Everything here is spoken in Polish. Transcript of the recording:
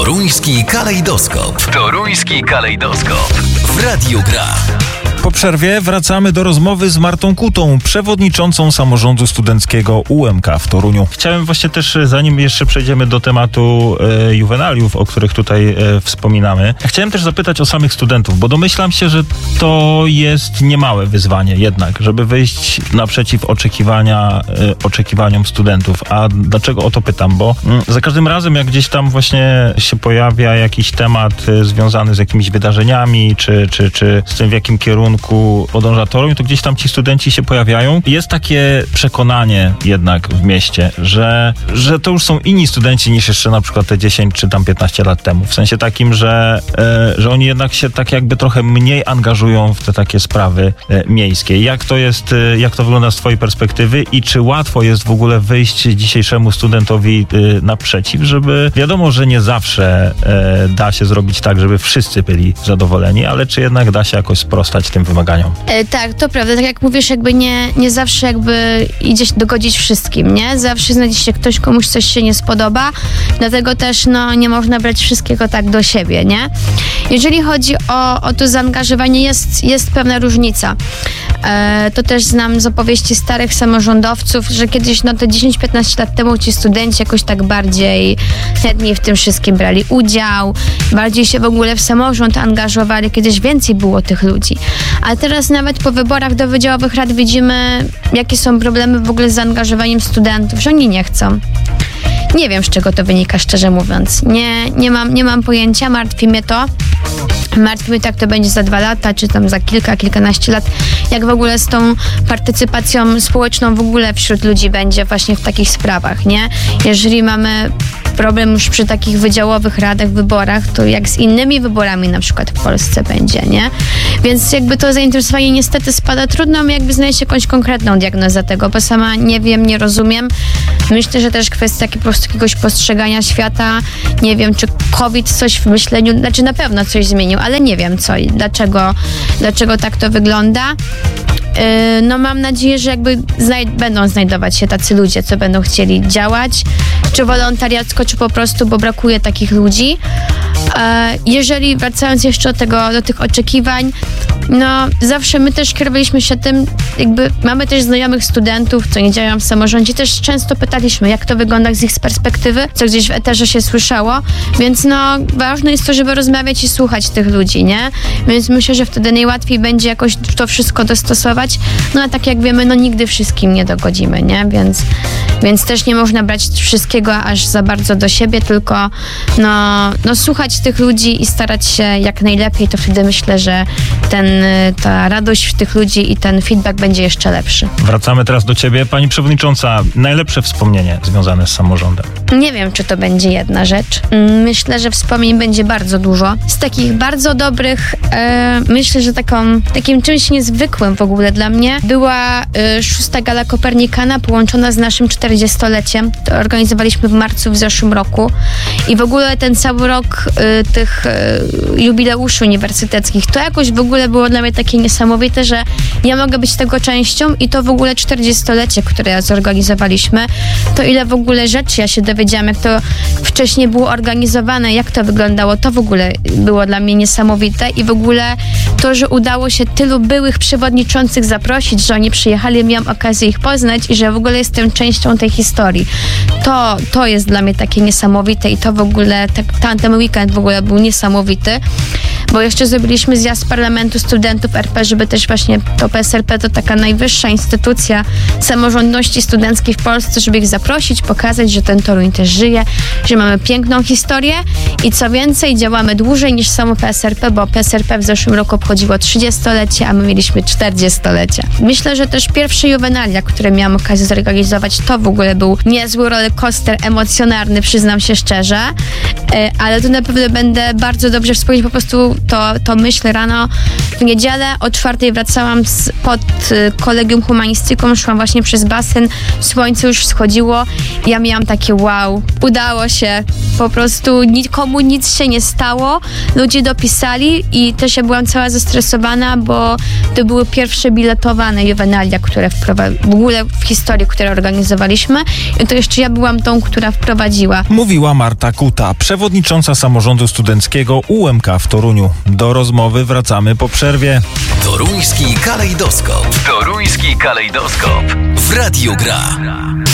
Toruński kalejdoskop. Toruński kalejdoskop. W Radiu Gra. Po przerwie wracamy do rozmowy z Martą Kutą, przewodniczącą samorządu studenckiego UMK w Toruniu. Chciałem właśnie też, zanim jeszcze przejdziemy do tematu juwenaliów, o których tutaj wspominamy, chciałem też zapytać o samych studentów, bo domyślam się, że to jest niemałe wyzwanie jednak, żeby wyjść naprzeciw oczekiwaniom studentów. A dlaczego o to pytam? Bo za każdym razem, jak gdzieś tam właśnie się pojawia jakiś temat związany z jakimiś wydarzeniami, czy z tym, w jakim kierunku podąża Toruń, to gdzieś tam ci studenci się pojawiają. Jest takie przekonanie jednak w mieście, że to już są inni studenci niż jeszcze na przykład te 10 czy tam 15 lat temu. W sensie takim, że oni jednak się tak jakby trochę mniej angażują w te takie sprawy miejskie. Jak to wygląda z twojej perspektywy i czy łatwo jest w ogóle wyjść dzisiejszemu studentowi naprzeciw, żeby wiadomo, że nie zawsze da się zrobić tak, żeby wszyscy byli zadowoleni, ale czy jednak da się jakoś sprostać tym wymaganiom? Tak, to prawda. Tak jak mówisz, jakby nie zawsze jakby idzie się dogodzić wszystkim, nie? Zawsze znajdzie się ktoś, komuś coś się nie spodoba, dlatego też nie można brać wszystkiego tak do siebie, nie? Jeżeli chodzi o to zaangażowanie, jest pewna różnica. To też znam z opowieści starych samorządowców, że kiedyś te 10-15 lat temu ci studenci jakoś tak bardziej chętnie w tym wszystkim brali udział, bardziej się w ogóle w samorząd angażowali, kiedyś więcej było tych ludzi. A teraz nawet po wyborach do wydziałowych rad widzimy, jakie są problemy w ogóle z zaangażowaniem studentów, że oni nie chcą. Nie wiem, z czego to wynika, szczerze mówiąc. Nie mam pojęcia, martwi mnie to. Martwi mnie, jak to będzie za 2 lata, czy tam za kilkanaście lat, jak w ogóle z tą partycypacją społeczną w ogóle wśród ludzi będzie właśnie w takich sprawach, nie? Jeżeli mamy problem już przy takich wydziałowych radach, wyborach, to jak z innymi wyborami na przykład w Polsce będzie, nie? Więc jakby to zainteresowanie niestety spada. Trudno mi jakby znaleźć jakąś konkretną diagnozę tego, bo sama nie wiem, nie rozumiem. Myślę, że też kwestia po prostu jakiegoś postrzegania świata. Nie wiem, czy COVID coś w myśleniu, znaczy na pewno coś zmienił, ale nie wiem co i dlaczego tak to wygląda. Mam nadzieję, że jakby będą znajdować się tacy ludzie, co będą chcieli działać, czy wolontariacko, czy po prostu, bo brakuje takich ludzi. Jeżeli wracając jeszcze do tych oczekiwań, zawsze my też kierowaliśmy się tym, jakby mamy też znajomych studentów, co nie działają w samorządzie, też często pytaliśmy, jak to wygląda z ich perspektywy, co gdzieś w eterze się słyszało, więc ważne jest to, żeby rozmawiać i słuchać tych ludzi, nie? Więc myślę, że wtedy najłatwiej będzie jakoś to wszystko dostosować, a tak jak wiemy, nigdy wszystkim nie dogodzimy, nie? Więc też nie można brać wszystkiego aż za bardzo do siebie, tylko słuchać tych ludzi i starać się jak najlepiej, to wtedy myślę, że ta radość w tych ludzi i ten feedback będzie jeszcze lepszy. Wracamy teraz do ciebie. Pani przewodnicząca, najlepsze wspomnienie związane z samorządem? Nie wiem, czy to będzie jedna rzecz. Myślę, że wspomnień będzie bardzo dużo. Z takich bardzo dobrych, myślę, że takim czymś niezwykłym w ogóle dla mnie była 6. Gala Kopernikana połączona z naszym 40-leciem. To organizowaliśmy w marcu w zeszłym roku i w ogóle ten cały rok tych jubileuszy uniwersyteckich, to jakoś w ogóle było dla mnie takie niesamowite, że ja mogę być tego częścią i to w ogóle 40-lecie, które zorganizowaliśmy, to ile w ogóle rzeczy ja się dowiedziałam, jak to wcześniej było organizowane, jak to wyglądało, to w ogóle było dla mnie niesamowite i w ogóle to, że udało się tylu byłych przewodniczących zaprosić, że oni przyjechali, miałam okazję ich poznać i że w ogóle jestem częścią tej historii. To jest dla mnie takie niesamowite i to w ogóle, ten weekend w ogóle był niesamowity, bo jeszcze zrobiliśmy zjazd Parlamentu Studentów RP, żeby też właśnie to PSRP to taka najwyższa instytucja samorządności studenckiej w Polsce, żeby ich zaprosić, pokazać, że ten Toruń też żyje, że mamy piękną historię i co więcej, działamy dłużej niż samo PSRP, bo PSRP w zeszłym roku obchodziło 30-lecie, a my mieliśmy 40-lecie. Myślę, że też pierwsze juwenalia, które miałam okazję zorganizować, to w ogóle był niezły rollercoaster emocjonalny, przyznam się szczerze, ale tu na pewno będę bardzo dobrze wspomnieć, po prostu to myślę rano w niedzielę o 4:00 wracałam pod Kolegium Humanistyką, szłam właśnie przez basen, słońce już wschodziło i ja miałam takie wow, udało się, Po prostu nikomu nic się nie stało, ludzie dopisali i też ja byłam cała zestresowana, bo to były pierwsze biletowane juwenalia, które w ogóle w historii, które organizowaliśmy i to jeszcze ja byłam tą, która wprowadziła. Mówiła Marta Kuta, przewodnicząca samorządu studenckiego UMK w Toruniu. Do rozmowy wracamy po przerwie. Toruński kalejdoskop. Toruński kalejdoskop. W Radiu Gra.